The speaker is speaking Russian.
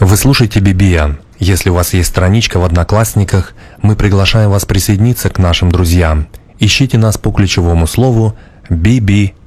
Вы слушаете BBN. Если у вас есть страничка в Одноклассниках, мы приглашаем вас присоединиться к нашим друзьям. Ищите нас по ключевому слову BBN.